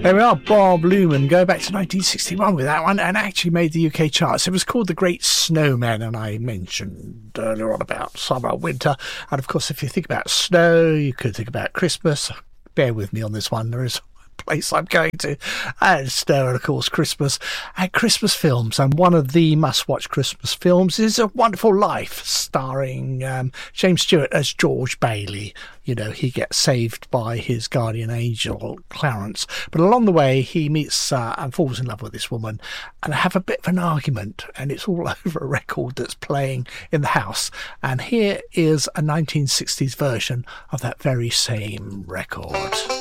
There we are, Bob Luman, go back to 1961 with that one, and actually made the UK charts. It was called The Great Snowman, and I mentioned earlier on about summer, winter, and of course if you think about snow, you could think about Christmas. Bear with me on this one, there is place I'm going to, and snow, and of course Christmas and Christmas films. And one of the must-watch Christmas films is A Wonderful Life, starring James Stewart as George Bailey. You know, he gets saved by his guardian angel Clarence, but along the way he meets and falls in love with this woman, and they have a bit of an argument, and it's all over a record that's playing in the house. And here is a 1960s version of that very same record.